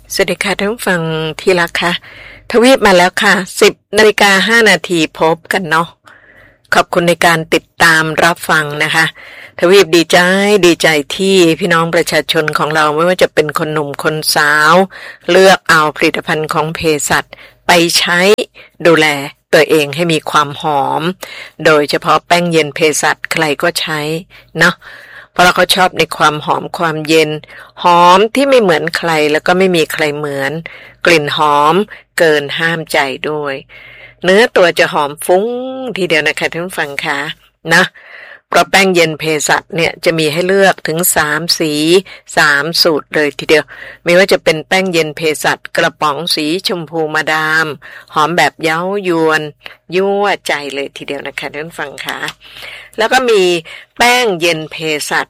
สวัสดีค่ะท่านผู้ฟังที่รักค่ะทวีปมาแล้วค่ะ 10:05 พบกันเนาะขอบคุณในการติดตามรับฟังนะคะทวีปดีใจที่พี่น้องประชาชนของเราไม่ว่าจะเป็นคนหนุ่มคนสาวเลือกเอาผลิตภัณฑ์ของเภสัชไปใช้ดูแลตัวเองให้มีความหอมโดยเฉพาะแป้งเย็นเภสัชใครก็ใช้เนาะเพราะเขาชอบในความหอมความเย็นหอมที่ไม่เหมือนใครแล้วก็ไม่มีใครเหมือนกลิ่นหอมเกินห้ามใจด้วยเนื้อตัวจะหอมฟุ้งทีเดียวนะคะท่านผู้ฟังคะนะเพราะแป้งเย็นเภสัชเนี่ยจะมีให้เลือกถึง3สี3สูตรเลยทีเดียวไม่ว่าจะเป็นแป้งเย็นเภสัชกระป๋องสีชมพูมาดามหอมแบบเย้ายวนยั่วใจเลยทีเดียวนะคะท่านผู้ฟังคะแล้วก็มีแป้งเย็นเภสัช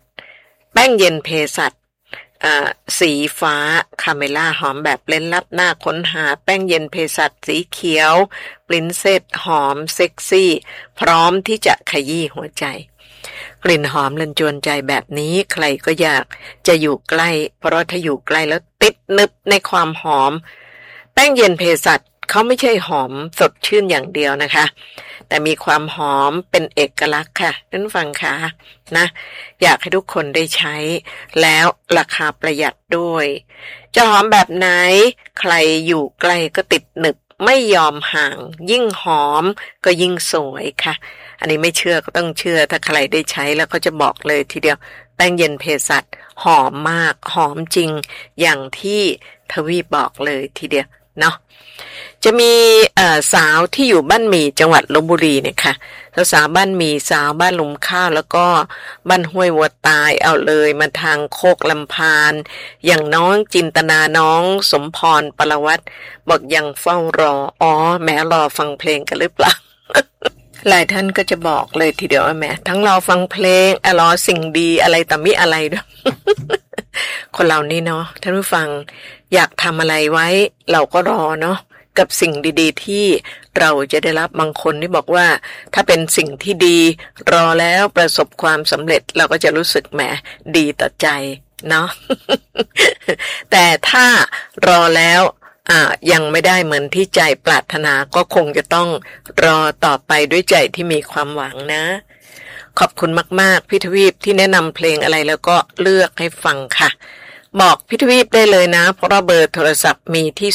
สีฟ้าคาเมล่าหอมแบบเล่นลับหน้าค้นหาแป้งเย็นเภสัชสีเขียวปรินเซสหอมเซ็กซี่พร้อมที่จะขยี้หัวใจกลิ่นหอมลันจวนใจแบบนี้ใครก็อยากจะอยู่ใกล้เพราะถ้าอยู่ใกล้แล้วติดนึบในความหอมแป้งเย็นเภสัชเขาไม่ใช่หอมสดชื่นอย่างเดียวนะคะแต่มีความหอมเป็นเอกลักษณ์ค่ะท่านฟังค่ะนะอยากให้ทุกคนได้ใช้แล้วราคาประหยัดด้วยจะหอมแบบไหนใครอยู่ใกล้ก็ติดหนึบไม่ยอมห่างยิ่งหอมก็ยิ่งสวยค่ะอันนี้ไม่เชื่อก็ต้องเชื่อถ้าใครได้ใช้แล้วเขาจะบอกเลยทีเดียวแป้งเย็นเภสัชหอมมากหอมจริงอย่างที่ทวีปบอกเลยทีเดียวเนาะจะมีสาวที่อยู่บ้านหมี่จังหวัดลพบุรีเนี่ยค่ะสาวบ้านหมี่สาวบ้านหลุมข้าวแล้วก็บ้านห้วยวัวตายเอาเลยมาทางโคกลำพานอย่างน้องจินตนาน้องสมพรปรวัตบอกยังเฝ้ารอแม้รอฟังเพลงกันหรือเปล่า หลายท่านก็จะบอกเลยทีเดียวว่าแม่ทั้งรอฟังเพลงรอสิ่งดีอะไรแต่มิอะไรด้วย คนเรานี่เนาะท่านผู้ฟังอยากทำอะไรไว้เราก็รอเนาะกับสิ่งดีๆที่เราจะได้รับบางคนที่บอกว่าถ้าเป็นสิ่งที่ดีรอแล้วประสบความสำเร็จเราก็จะรู้สึกแหมดีต่อใจเนาะ แต่ถ้ารอแล้วยังไม่ได้เหมือนที่ใจปรารถนาก็คงจะต้องรอต่อไปด้วยใจที่มีความหวังนะขอบคุณมากๆพี่ทวีปที่แนะนำเพลงอะไรแล้วก็เลือกให้ฟังค่ะบอกพี่ทวีปได้เลยนะเพราะเบอร์โทรศัพท์มีที่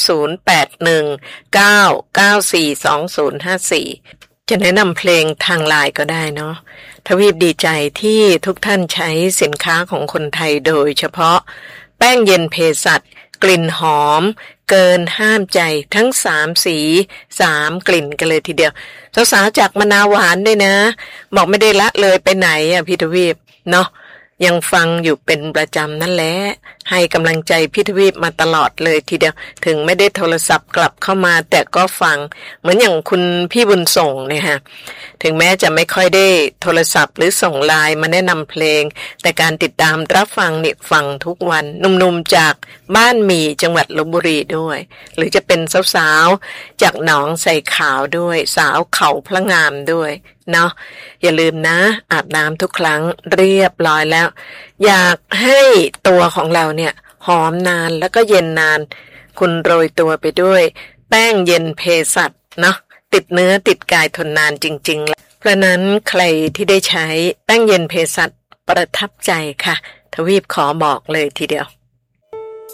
0819942054จะแนะนำเพลงทางไลน์ก็ได้เนาะทวีปดีใจที่ทุกท่านใช้สินค้าของคนไทยโดยเฉพาะแป้งเย็นเภสัชกลิ่นหอมเกินห้ามใจทั้ง3สี3กลิ่นกันเลยทีเดียวสาวๆจากมะนาวหวานด้วยนะบอกไม่ได้ละเลยไปไหนพี่ทวีปเนาะยังฟังอยู่เป็นประจำนั่นแหละให้กำลังใจพี่ทวีปมาตลอดเลยทีเดียวถึงไม่ได้โทรศัพท์กลับเข้ามาแต่ก็ฟังเหมือนอย่างคุณพี่บุญส่งเนี่ยฮะถึงแม้จะไม่ค่อยได้โทรศัพท์หรือส่งไลน์มาแนะนำเพลงแต่การติดตามรับฟังนี่ฟังทุกวันหนุ่มๆจากบ้านหมี่จังหวัดลพบุรีด้วยหรือจะเป็นสาวๆจากหนองใส่ขาวด้วยสาวเขาพระงามด้วยเนาะอย่าลืมนะอาบน้ำทุกครั้งเรียบร้อยแล้วอยากให้ตัวของเราเนี่ยหอมนานแล้วก็เย็นนานคุณโรยตัวไปด้วยแป้งเย็นเภสัชเนาะติดเนื้อติดกายทนนานจริงๆเพราะนั้นใครที่ได้ใช้แป้งเย็นเภสัชประทับใจค่ะทวีปขอบอกเลยทีเดียว